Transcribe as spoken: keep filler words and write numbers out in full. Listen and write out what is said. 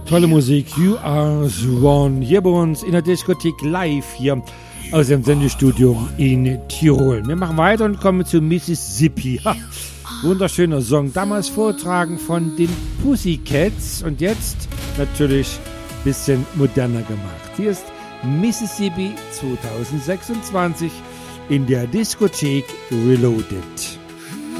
Tolle Musik, You Are the One, hier bei uns in der Diskothek live hier aus dem Sendestudio in Tirol. Wir machen weiter und kommen zu Mississippi. Ha, wunderschöner Song, damals vorgetragen von den Pussycats und jetzt natürlich ein bisschen moderner gemacht. Hier ist Mississippi zwanzig sechsundzwanzig in der Diskothek Reloaded.